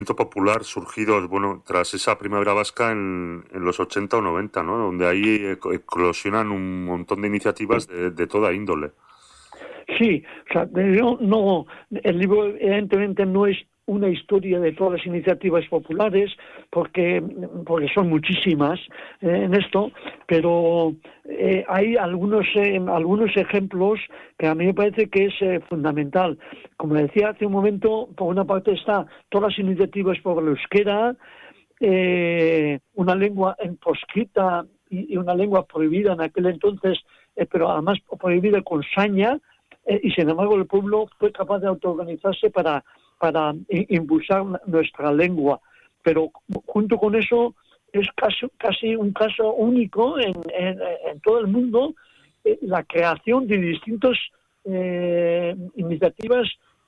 popular surgido, bueno, tras esa primavera vasca en los 80 o 90, ¿no? Donde ahí eclosionan un montón de iniciativas de toda índole. Sí, o sea, no, el libro evidentemente no es una historia de todas las iniciativas populares, porque son muchísimas en esto, pero hay algunos ejemplos que a mí me parece que es fundamental. Como decía hace un momento, por una parte está todas las iniciativas por el euskera, una lengua en proscrita y una lengua prohibida en aquel entonces, pero además prohibida con saña, y sin embargo el pueblo fue capaz de autoorganizarse para impulsar nuestra lengua. Pero junto con eso es casi un caso único en todo el mundo, la creación de distintas iniciativas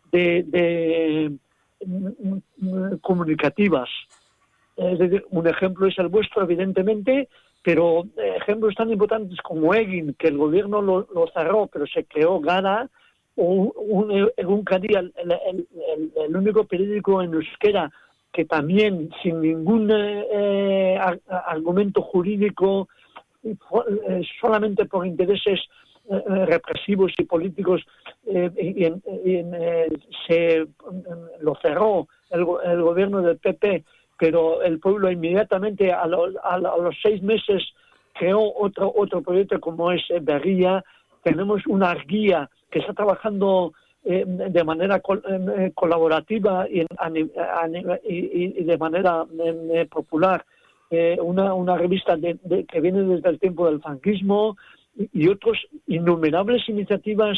comunicativas. Un ejemplo es el vuestro, evidentemente, pero ejemplos tan importantes como Egin, que el gobierno lo cerró, pero se creó Gara, o Egunkaria, el único periódico en euskera que también, sin ningún argumento jurídico, solamente por intereses represivos y políticos, se lo cerró el gobierno del PP, pero el pueblo inmediatamente a los 6 meses creó otro proyecto como es Berría. Tenemos una guía que está trabajando de manera colaborativa y de manera popular, una revista que viene desde el tiempo del franquismo, y otras innumerables iniciativas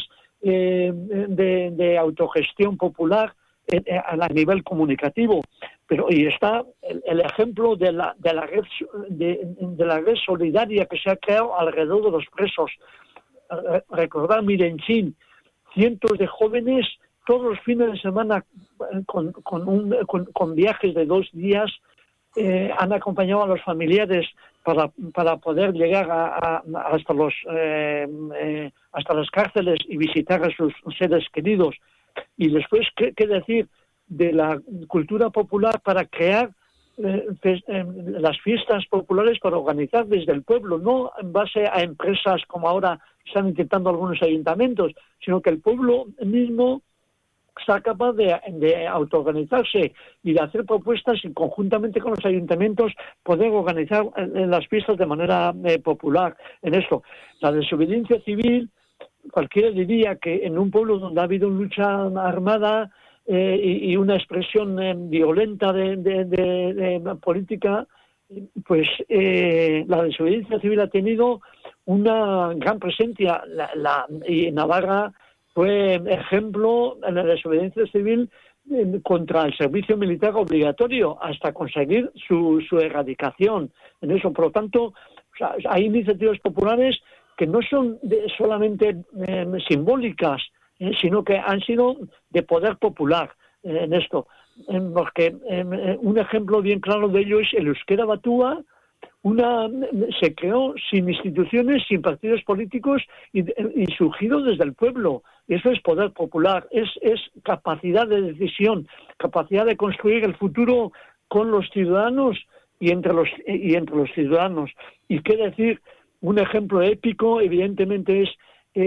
de autogestión popular a nivel comunicativo. Pero y está el ejemplo de la red solidaria que se ha creado alrededor de los presos. Recordar Mirenchín, cientos de jóvenes todos los fines de semana con viajes de 2 días han acompañado a los familiares para poder llegar hasta las cárceles y visitar a sus seres queridos. Y después, ¿qué decir de la cultura popular para crear las fiestas populares, para organizar desde el pueblo, no en base a empresas como ahora están intentando algunos ayuntamientos, sino que el pueblo mismo sea capaz de autoorganizarse y de hacer propuestas y conjuntamente con los ayuntamientos poder organizar las fiestas de manera popular en esto. La desobediencia civil, cualquiera diría que en un pueblo donde ha habido lucha armada y una expresión violenta de política, pues la desobediencia civil ha tenido una gran presencia. Y Navarra fue ejemplo en la desobediencia civil contra el servicio militar obligatorio hasta conseguir su erradicación en eso. Por lo tanto, o sea, hay iniciativas populares que no son solamente simbólicas, sino que han sido de poder popular en esto. Porque un ejemplo bien claro de ello es el Euskera Batúa. Se creó sin instituciones, sin partidos políticos y surgido desde el pueblo. Eso es poder popular, es capacidad de decisión, capacidad de construir el futuro con los ciudadanos y entre los ciudadanos. Y qué decir, un ejemplo épico, evidentemente, es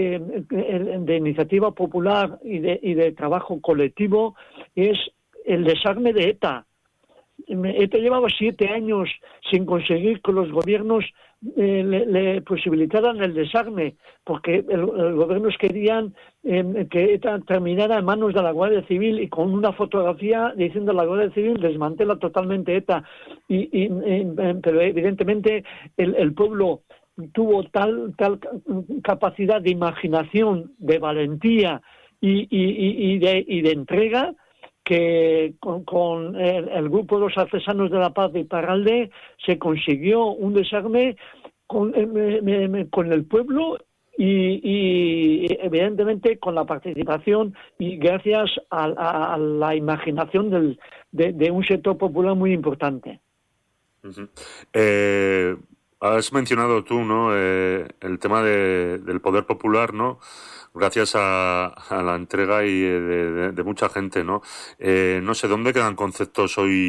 de iniciativa popular y de trabajo colectivo, es el desarme de ETA. ETA llevaba 7 años sin conseguir que los gobiernos le posibilitaran el desarme, porque los gobiernos querían que ETA terminara en manos de la Guardia Civil, y con una fotografía diciendo la Guardia Civil desmantela totalmente ETA. Pero evidentemente el pueblo tuvo tal capacidad de imaginación, de valentía y de entrega, que con el grupo de los artesanos de la paz de Iparralde se consiguió un desarme con el pueblo y evidentemente con la participación y gracias a la imaginación de un sector popular muy importante. Uh-huh. Has mencionado tú, ¿no? El tema del poder popular, ¿no? Gracias a la entrega y de mucha gente, ¿no? No sé dónde quedan conceptos hoy